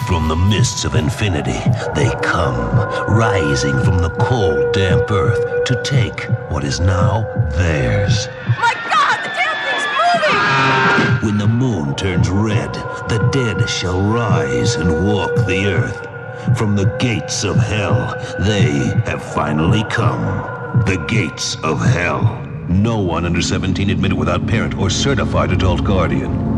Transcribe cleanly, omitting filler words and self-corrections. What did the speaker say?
From the mists of infinity, they come, rising from the cold, damp earth to take what is now theirs. My God, the damn thing's moving! When the moon turns red, the dead shall rise and walk the earth. From the gates of hell, they have finally come. The gates of hell. No one under 17 admitted without parent or certified adult guardian.